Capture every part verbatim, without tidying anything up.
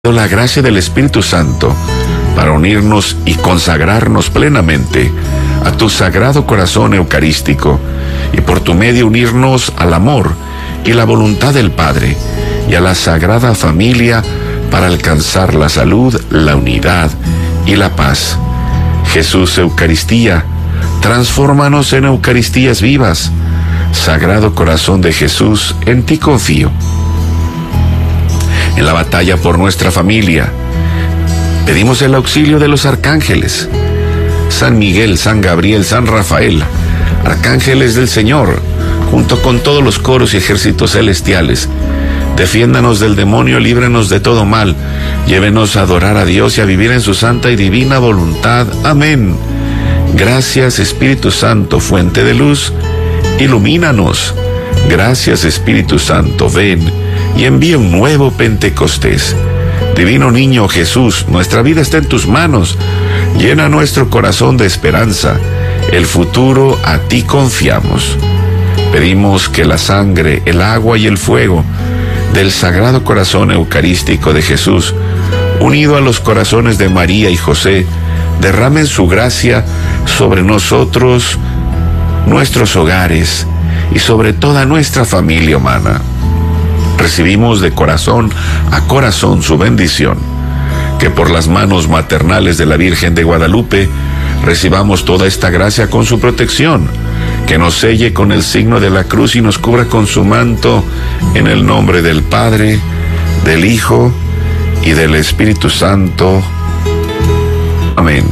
la gracia del Espíritu Santo para unirnos y consagrarnos plenamente a tu sagrado corazón eucarístico y por tu medio unirnos al amor y la voluntad del Padre y a la Sagrada Familia para alcanzar la salud, la unidad y la paz. Jesús Eucaristía, transfórmanos en Eucaristías vivas. Sagrado Corazón de Jesús, en ti confío. En la batalla por nuestra familia, pedimos el auxilio de los arcángeles, San Miguel, San Gabriel, San Rafael, arcángeles del Señor, junto con todos los coros y ejércitos celestiales. Defiéndanos del demonio, líbranos de todo mal, llévenos a adorar a Dios y a vivir en su santa y divina voluntad. Amén. Gracias, Espíritu Santo, fuente de luz, ilumínanos. Gracias, Espíritu Santo, ven y envía un nuevo Pentecostés. Divino Niño Jesús, nuestra vida está en tus manos. Llena nuestro corazón de esperanza. El futuro a ti confiamos. Pedimos que la sangre, el agua y el fuego del Sagrado Corazón Eucarístico de Jesús, unido a los corazones de María y José, derramen su gracia sobre nosotros, nuestros hogares y sobre toda nuestra familia humana. Recibimos de corazón a corazón su bendición. Que por las manos maternales de la Virgen de Guadalupe recibamos toda esta gracia con su protección. Que nos selle con el signo de la cruz y nos cubra con su manto, en el nombre del Padre, del Hijo y del Espíritu Santo. Amén.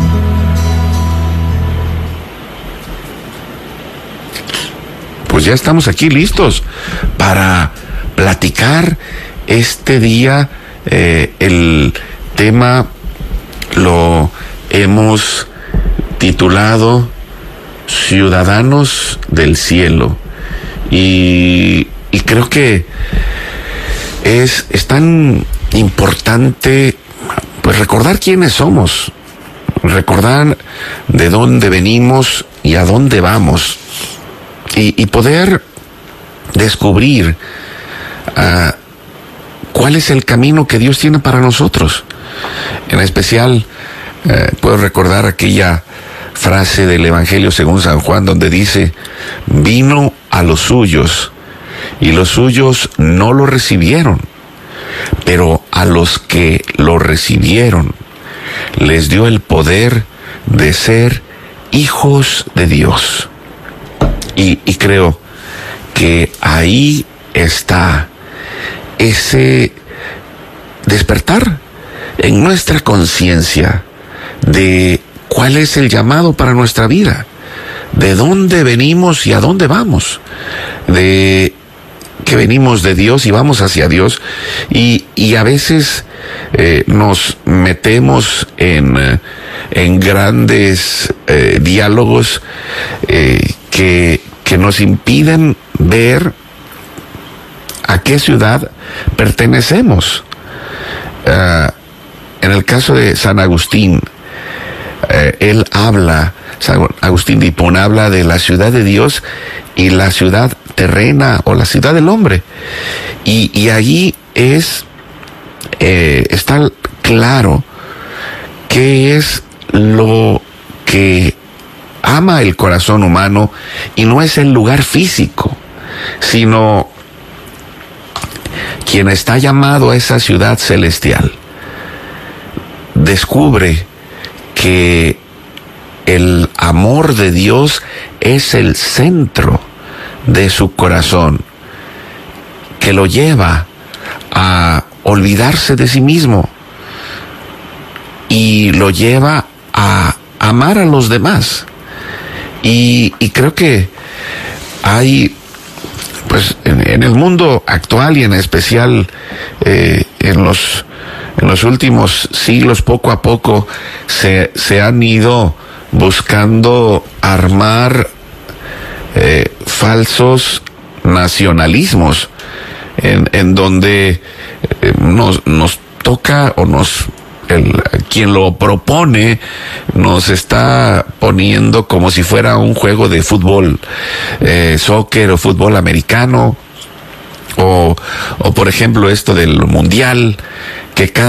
Pues ya estamos aquí listos para platicar este día. Eh, el tema lo hemos titulado Ciudadanos del Cielo, y, y creo que es, es tan importante pues recordar quiénes somos, recordar de dónde venimos y a dónde vamos, y, y poder descubrir Uh, cuál es el camino que Dios tiene para nosotros. En especial, uh, puedo recordar aquella frase del Evangelio según San Juan, donde dice: vino a los suyos y los suyos no lo recibieron, pero a los que lo recibieron les dio el poder de ser hijos de Dios. Y, y creo que ahí está ese despertar en nuestra conciencia de cuál es el llamado para nuestra vida, de dónde venimos y a dónde vamos, de que venimos de Dios y vamos hacia Dios, y, y a veces eh, nos metemos en, en grandes eh, diálogos eh, que, que nos impiden ver a qué ciudad pertenecemos. Uh, en el caso de San Agustín, uh, él habla, San Agustín de Hipona habla de la ciudad de Dios y la ciudad terrena o la ciudad del hombre. Y, y allí es, eh, está claro qué es lo que ama el corazón humano, y no es el lugar físico, sino quien está llamado a esa ciudad celestial descubre que el amor de Dios es el centro de su corazón, que lo lleva a olvidarse de sí mismo y lo lleva a amar a los demás. Y, y creo que hay, pues en, en el mundo actual, y en especial eh, en los en los últimos siglos, poco a poco se, se han ido buscando armar eh, falsos nacionalismos, en, en donde eh, nos, nos toca o nos El, quien lo propone nos está poniendo como si fuera un juego de fútbol, eh, soccer o fútbol americano, o, o por ejemplo esto del mundial, que cada